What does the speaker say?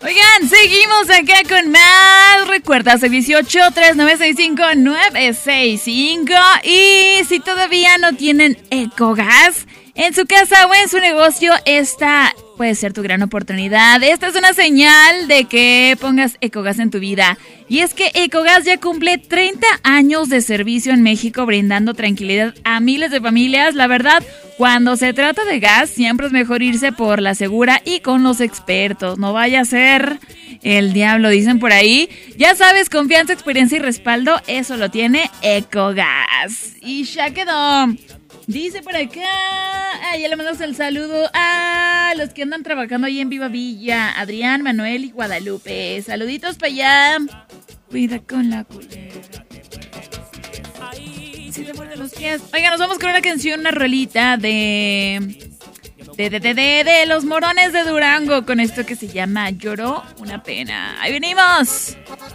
Oigan, seguimos acá con más. Recuerda, 618-3965-965. Y si todavía no tienen Ecogas en su casa o en su negocio, esta puede ser tu gran oportunidad. Esta es una señal de que pongas Ecogas en tu vida. Y es que Ecogas ya cumple 30 años de servicio en México, brindando tranquilidad a miles de familias. La verdad, cuando se trata de gas, siempre es mejor irse por la segura y con los expertos. No vaya a ser el diablo, dicen por ahí. Ya sabes, confianza, experiencia y respaldo, eso lo tiene Ecogas. Y ya quedó. Dice por acá, ya le mandamos el saludo a los que andan trabajando ahí en Viva Villa, Adrián, Manuel y Guadalupe. Saluditos para allá. Cuida con la culera. Sí, se muerden los pies. Oiga, nos vamos con una canción, una rolita de los Morones de Durango, con esto que se llama Lloró una pena. Ahí venimos.